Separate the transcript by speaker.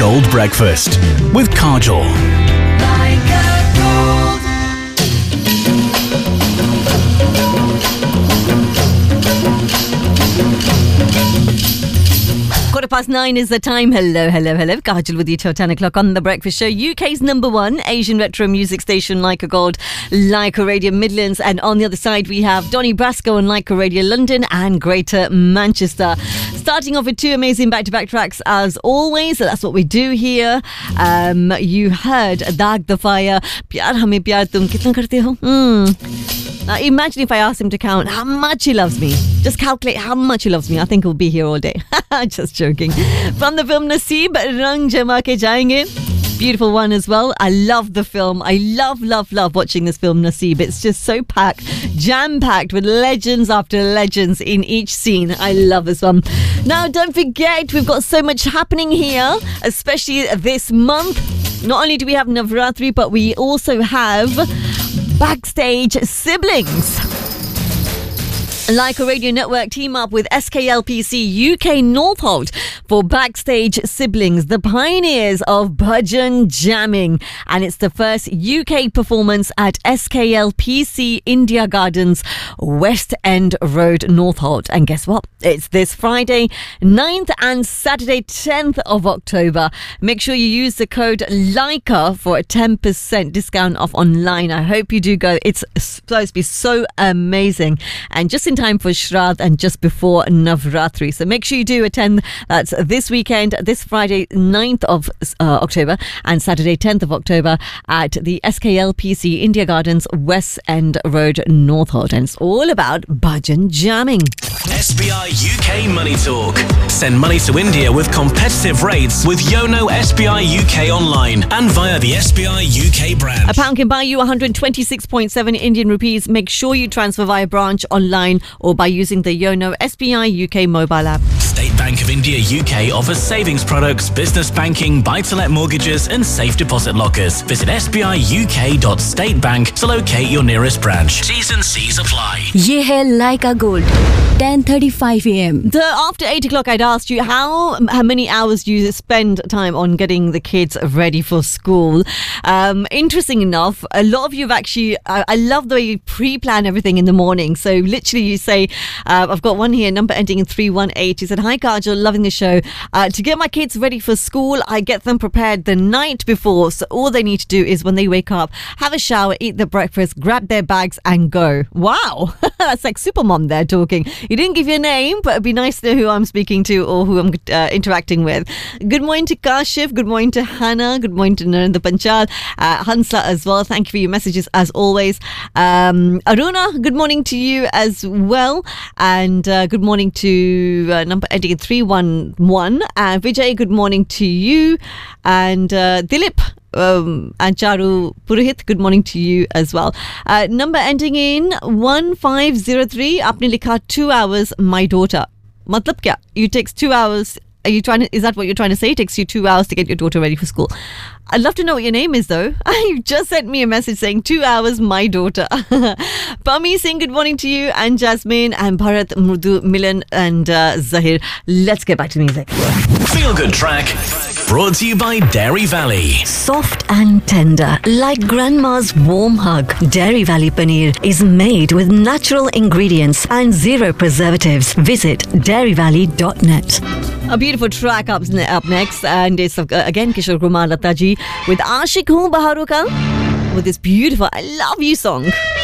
Speaker 1: Gold Breakfast with Kajol.
Speaker 2: _9 is the time. Hello. Kajal with you till 10 o'clock on The Breakfast Show. UK's #1 Asian retro music station, Leica Gold, Leica Radio Midlands. And on the other side, we have Donny Brasco on Leica Radio London and Greater Manchester. Starting off with two amazing back-to-back tracks as always. That's what we do here. You heard Daag the Fire, Pyar Hame Pyar Tum Kitna Karte Ho? Now imagine if I asked him to count how much he loves me. Just calculate how much he loves me. I think he'll be here all day. Just joking. From the film Naseeb, Rang Jama Ke Jayenge. Beautiful one as well. I love the film. I love watching this film Naseeb. It's just so packed, jam-packed with legends after legends in each scene. I love this one. Now don't forget, we've got so much happening here, especially this month. Not only do we have Navratri, but we also have Backstage Siblings. Leica Radio Network team up with SKLPC UK Northolt for Backstage Siblings, the pioneers of bhajan jamming. And it's the first UK performance at SKLPC India Gardens, West End Road, Northolt. And guess what? It's this Friday 9th and Saturday 10th of October. Make sure you use the code Leica for a 10% discount off online. I hope you do go. It's supposed to be so amazing. And just in time for Shraddh and just before Navratri. So make sure you do attend. That's this weekend, this Friday 9th of October and Saturday 10th of October at the SKLPC India Gardens, West End Road, Northolt. And it's all about bhajan jamming.
Speaker 1: SBI UK Money Talk. Send money to India with competitive rates with Yono SBI UK online and via the SBI UK branch.
Speaker 2: A pound can buy you 126.7 Indian rupees. Make sure you transfer via branch, online or by using the Yono SBI UK mobile app.
Speaker 1: State Bank of India UK offers savings products, business banking, buy-to-let mortgages and safe deposit lockers. Visit sbiuk.statebank to locate your nearest branch. T's and C's apply.
Speaker 3: Ye hai Leica Gold, 10:35 a.m.
Speaker 2: After 8 o'clock, I'd asked you how many hours do you spend time on getting the kids ready for school. Interesting enough, a lot of you have actually, I love the way you pre-plan everything in the morning. So literally you say, I've got one here, number ending in 318. You said, hi Kajol, loving the show. To get my kids ready for school, I get them prepared the night before. So all they need to do is when they wake up, have a shower, eat their breakfast, grab their bags and go. Wow, that's like super mom there talking. You didn't give your name, but it'd be nice to know who I'm speaking to or who I'm interacting with. Good morning to Kashif. Good morning to Hannah. Good morning to Narendra Panchal. Hansla as well. Thank you for your messages as always. Aruna, good morning to you as well. And good morning to number ending in 311. Vijay, good morning to you. And Dilip. And Charu Purohit, good morning to you as well. Number ending in 1503. Aapne likha 2 hours, my daughter. Matlab kya? It takes 2 hours. Are you trying to, is that what you're trying to say? It takes you 2 hours to get your daughter ready for school. I'd love to know what your name is though. You just sent me a message saying 2 hours, my daughter. Pami Singh, good morning to you. And Jasmine and Bharat, Murdu, Milan and Zahir. Let's get back to the music.
Speaker 1: Feel Good Track. Brought to you by Dairy Valley.
Speaker 3: Soft and tender, like grandma's warm hug. Dairy Valley Paneer is made with natural ingredients and zero preservatives. Visit dairyvalley.net.
Speaker 2: A beautiful track up next, and it's again Kishore Kumar Lata ji with Aashik Hoon Baharon Ka with this beautiful I Love You song.